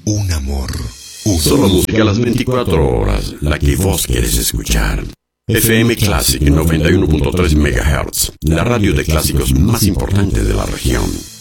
un amor. Solo música a las 24 horas, la que vos quieres escuchar. FM Classic 91.3 MHz, la radio de clásicos más importante de la región.